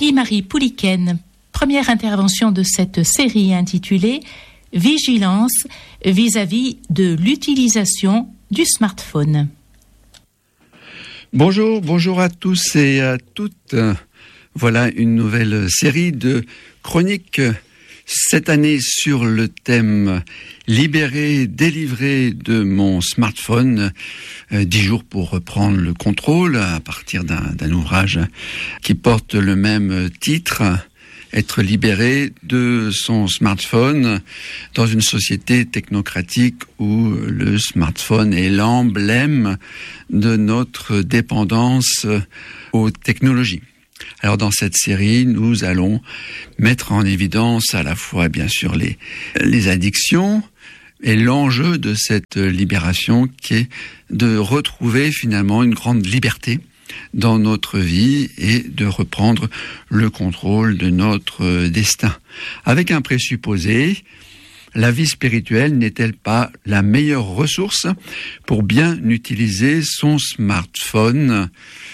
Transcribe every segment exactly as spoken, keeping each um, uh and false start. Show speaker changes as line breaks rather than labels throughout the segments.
Tanguy-Marie Pouliken, première intervention de cette série intitulée « Vigilance vis-à-vis de l'utilisation du smartphone ».
Bonjour, bonjour à tous et à toutes. Voilà une nouvelle série de chroniques cette année sur le thème « Libérer, délivrer de mon smartphone ». Dix jours pour reprendre le contrôle à partir d'un, d'un ouvrage qui porte le même titre. Être libéré de son smartphone dans une société technocratique où le smartphone est l'emblème de notre dépendance aux technologies. Alors dans cette série, nous allons mettre en évidence à la fois bien sûr les, les addictions et l'enjeu de cette libération qui est de retrouver finalement une grande liberté dans notre vie et de reprendre le contrôle de notre destin. Avec un présupposé, la vie spirituelle n'est-elle pas la meilleure ressource pour bien utiliser son smartphone ?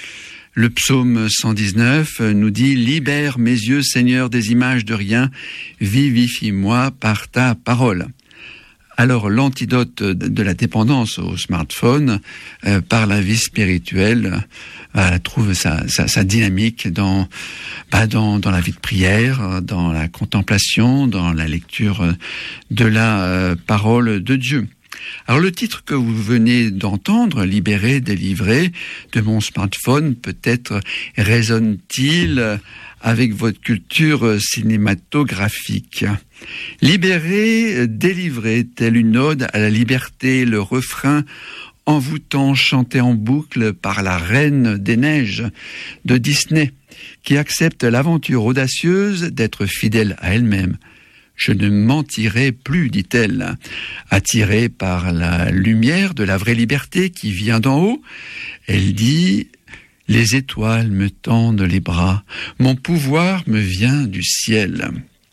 Le psaume cent dix-neuf nous dit « Libère mes yeux, Seigneur, des images de rien, vivifie-moi par ta parole ». Alors l'antidote de la dépendance au smartphone euh, par la vie spirituelle euh, trouve sa, sa, sa dynamique dans, bah dans, dans la vie de prière, dans la contemplation, dans la lecture de la euh, parole de Dieu. Alors le titre que vous venez d'entendre, « Libérer, délivrer de mon smartphone », peut-être résonne-t-il avec votre culture cinématographique. Libérer, délivrer, telle une ode à la liberté, le refrain envoûtant chanté en boucle par la Reine des Neiges de Disney, qui accepte l'aventure audacieuse d'être fidèle à elle-même. Je ne mentirai plus, dit-elle, attirée par la lumière de la vraie liberté qui vient d'en haut. Elle dit « Les étoiles me tendent les bras, mon pouvoir me vient du ciel ».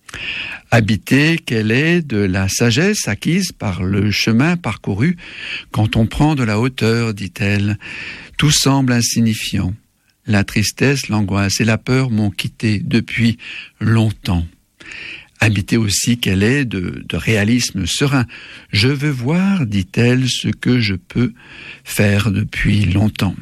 Habitée qu'elle est de la sagesse acquise par le chemin parcouru, quand on prend de la hauteur, dit-elle, tout semble insignifiant. La tristesse, l'angoisse et la peur m'ont quitté depuis longtemps. Habitée aussi qu'elle est de, de réalisme serein. Je veux voir, dit-elle, ce que je peux faire depuis longtemps.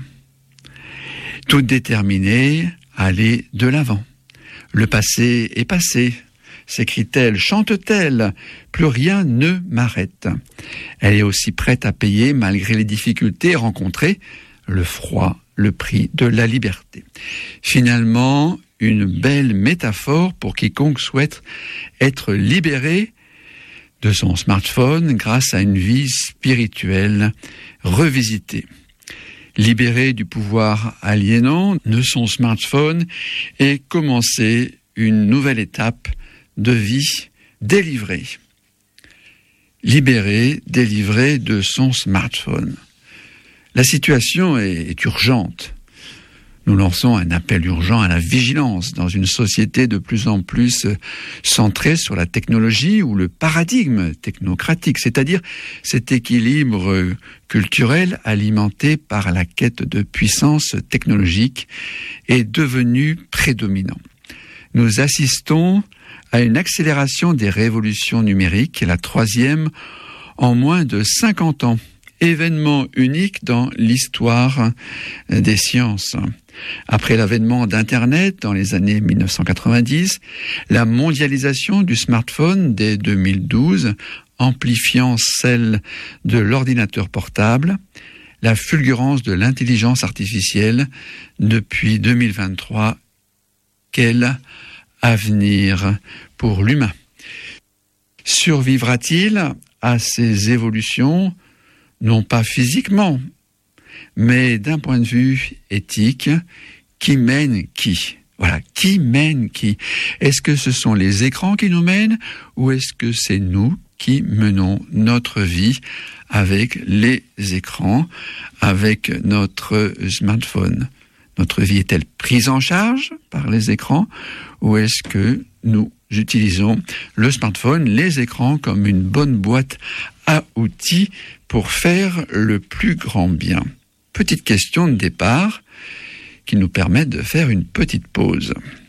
Toute déterminée à aller de l'avant. Le passé est passé, s'écrie-t-elle, chante-t-elle, plus rien ne m'arrête. Elle est aussi prête à payer, malgré les difficultés rencontrées, le froid, le prix de la liberté. Finalement, une belle métaphore pour quiconque souhaite être libéré de son smartphone grâce à une vie spirituelle revisitée. Libéré du pouvoir aliénant de son smartphone et commencer une nouvelle étape de vie délivrée. Libéré, délivré de son smartphone. La situation est, est urgente. Nous lançons un appel urgent à la vigilance dans une société de plus en plus centrée sur la technologie ou le paradigme technocratique, c'est-à-dire cet équilibre culturel alimenté par la quête de puissance technologique est devenu prédominant. Nous assistons à une accélération des révolutions numériques, la troisième en moins de cinquante ans. Événement unique dans l'histoire des sciences. Après l'avènement d'Internet dans les années mille neuf cent quatre-vingt-dix, la mondialisation du smartphone dès deux mille douze, amplifiant celle de l'ordinateur portable, la fulgurance de l'intelligence artificielle depuis deux mille vingt-trois, quel avenir pour l'humain? Survivra-t-il à ces évolutions? Non pas physiquement, mais d'un point de vue éthique, qui mène qui ? Voilà, qui mène qui ? Est-ce que ce sont les écrans qui nous mènent ou est-ce que c'est nous qui menons notre vie avec les écrans, avec notre smartphone ? Notre vie est-elle prise en charge par les écrans ou est-ce que nous utilisons le smartphone, les écrans comme une bonne boîte à outils pour faire le plus grand bien? Petite question de départ qui nous permet de faire une petite pause.